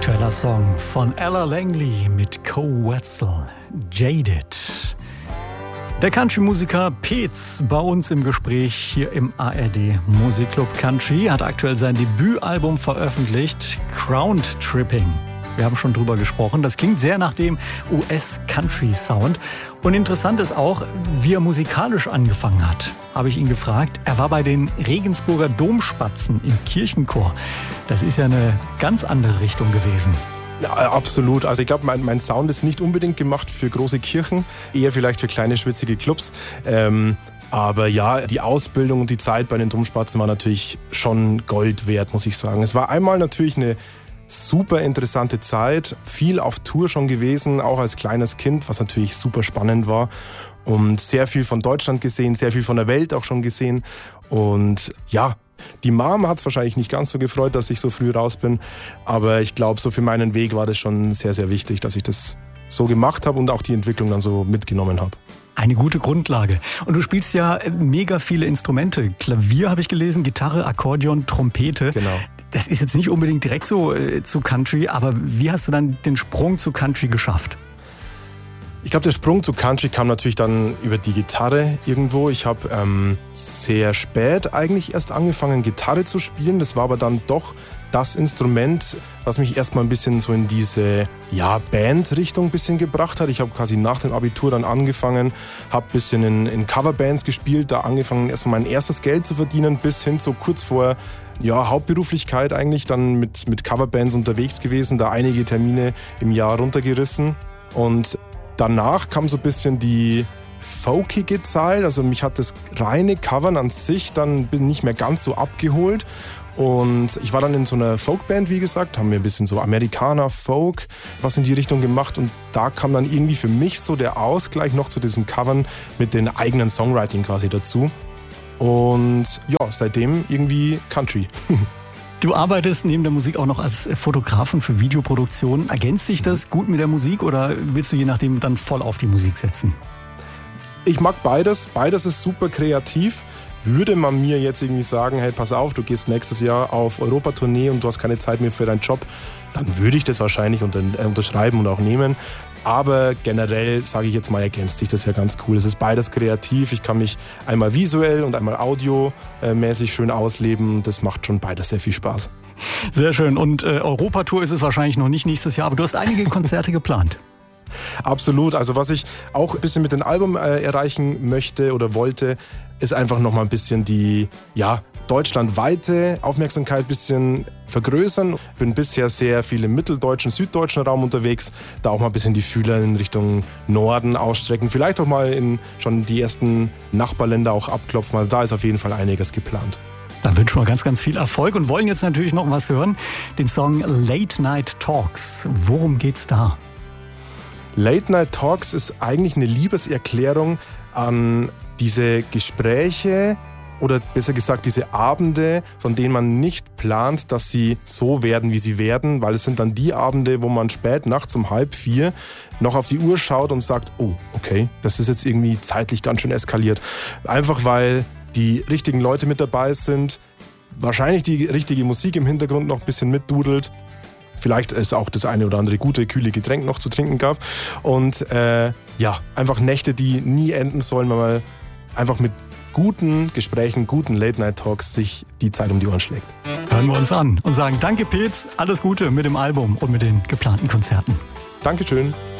Aktueller Song von Ella Langley mit Co Wetzel, Jaded. Der Country-Musiker Peetz bei uns im Gespräch hier im ARD Musikclub Country hat aktuell sein Debütalbum veröffentlicht, Crowned Tripping. Wir haben schon drüber gesprochen. Das klingt sehr nach dem US-Country-Sound. Und interessant ist auch, wie er musikalisch angefangen hat. Habe ich ihn gefragt. Er war bei den Regensburger Domspatzen im Kirchenchor. Das ist ja eine ganz andere Richtung gewesen. Ja, absolut. Also ich glaube, mein Sound ist nicht unbedingt gemacht für große Kirchen, eher vielleicht für kleine, schwitzige Clubs. Aber ja, die Ausbildung und die Zeit bei den Domspatzen war natürlich schon Gold wert, muss ich sagen. Es war einmal natürlich eine super interessante Zeit, viel auf Tour schon gewesen, auch als kleines Kind, was natürlich super spannend war. Und sehr viel von Deutschland gesehen, sehr viel von der Welt auch schon gesehen. Und ja, die Mom hat es wahrscheinlich nicht ganz so gefreut, dass ich so früh raus bin. Aber ich glaube, so für meinen Weg war das schon sehr, sehr wichtig, dass ich das so gemacht habe und auch die Entwicklung dann so mitgenommen habe. Eine gute Grundlage. Und du spielst ja mega viele Instrumente. Klavier habe ich gelesen, Gitarre, Akkordeon, Trompete. Genau. Das ist jetzt nicht unbedingt direkt so zu Country, aber wie hast du dann den Sprung zu Country geschafft? Ich glaube, der Sprung zu Country kam natürlich dann über die Gitarre irgendwo. Ich habe sehr spät eigentlich erst angefangen, Gitarre zu spielen. Das war aber dann doch das Instrument, was mich erstmal ein bisschen so in diese Band-Richtung ein bisschen gebracht hat. Ich habe quasi nach dem Abitur dann angefangen, habe ein bisschen in Coverbands gespielt, da angefangen erstmal mein erstes Geld zu verdienen, bis hin so kurz vor Hauptberuflichkeit eigentlich, dann mit Coverbands unterwegs gewesen, da einige Termine im Jahr runtergerissen. Und danach kam so ein bisschen die folkige Zeit, also mich hat das reine Covern an sich dann nicht mehr ganz so abgeholt. Und ich war dann in so einer Folkband, wie gesagt, haben wir ein bisschen so Amerikaner, Folk, was in die Richtung gemacht. Und da kam dann irgendwie für mich so der Ausgleich noch zu diesen Covern mit den eigenen Songwriting quasi dazu. Und ja, seitdem irgendwie Country. Du arbeitest neben der Musik auch noch als Fotografen für Videoproduktionen. Ergänzt sich das gut mit der Musik oder willst du je nachdem dann voll auf die Musik setzen? Ich mag beides. Beides ist super kreativ. Würde man mir jetzt irgendwie sagen, hey, pass auf, du gehst nächstes Jahr auf Europatournee und du hast keine Zeit mehr für deinen Job, dann würde ich das wahrscheinlich unterschreiben und auch nehmen. Aber generell, sage ich jetzt mal, ergänzt sich das ja ganz cool. Es ist beides kreativ. Ich kann mich einmal visuell und einmal audiomäßig schön ausleben. Das macht schon beides sehr viel Spaß. Sehr schön. Und Europatour ist es wahrscheinlich noch nicht nächstes Jahr, aber du hast einige Konzerte geplant. Absolut. Also was ich auch ein bisschen mit dem Album erreichen möchte oder wollte, ist einfach nochmal ein bisschen die deutschlandweite Aufmerksamkeit ein bisschen vergrößern. Ich bin bisher sehr viel im mitteldeutschen, süddeutschen Raum unterwegs. Da auch mal ein bisschen die Fühler in Richtung Norden ausstrecken. Vielleicht auch mal in schon die ersten Nachbarländer auch abklopfen. Also da ist auf jeden Fall einiges geplant. Dann wünschen wir ganz, ganz viel Erfolg und wollen jetzt natürlich noch was hören. Den Song Late Night Talks. Worum geht's da? Late Night Talks ist eigentlich eine Liebeserklärung an diese Gespräche oder besser gesagt diese Abende, von denen man nicht plant, dass sie so werden, wie sie werden, weil es sind dann die Abende, wo man spät nachts um 3:30 noch auf die Uhr schaut und sagt, oh, okay, das ist jetzt irgendwie zeitlich ganz schön eskaliert. Einfach weil die richtigen Leute mit dabei sind, wahrscheinlich die richtige Musik im Hintergrund noch ein bisschen mitdudelt. Vielleicht es auch das eine oder andere gute, kühle Getränk noch zu trinken gab. Und einfach Nächte, die nie enden sollen, weil man einfach mit guten Gesprächen, guten Late-Night-Talks sich die Zeit um die Ohren schlägt. Hören wir uns an und sagen danke Peetz, alles Gute mit dem Album und mit den geplanten Konzerten. Dankeschön.